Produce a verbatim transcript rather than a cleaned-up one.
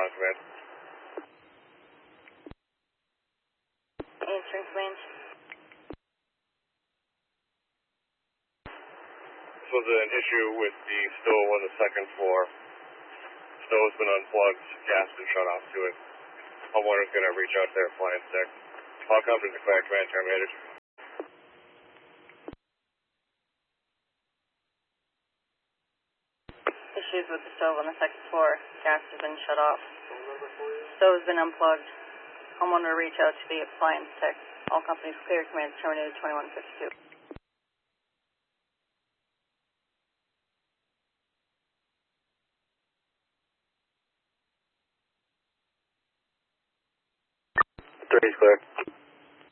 on command. Answering command. This was an issue with the stove on the second floor. Stove's been unplugged, gas been shut off to it. Homeowner's going to reach out to their appliance tech. All companies declare command terminated. Issues with the stove on the second floor. Gas has been shut off. Stove's been unplugged. Homeowner reach out to the appliance tech. All companies clear. Command terminated twenty-one fifty-two.